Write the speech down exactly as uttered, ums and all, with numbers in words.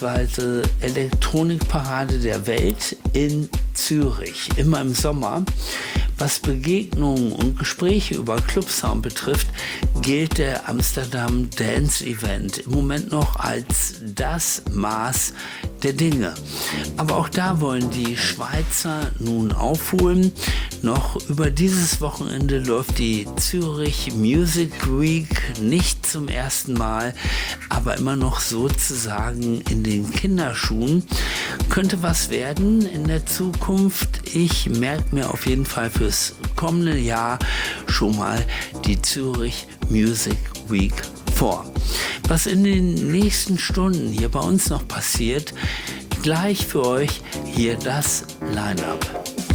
bzw. Elektronikparade der Welt in Zürich, immer im Sommer. Was Begegnungen und Gespräche über Clubsound betrifft, gilt der Amsterdam Dance Event im Moment noch als das Maß der Dinge. Aber auch da wollen die Schweizer nun aufholen. Noch über dieses Wochenende läuft die Zürich Music Week nicht zum ersten Mal, aber immer noch sozusagen in den Kinderschuhen. Könnte was werden in der Zukunft. Ich merke mir auf jeden Fall fürs kommende Jahr schon mal die Zürich Music Week vor. Was in den nächsten Stunden hier bei uns noch passiert, gleich für euch hier das Line-Up.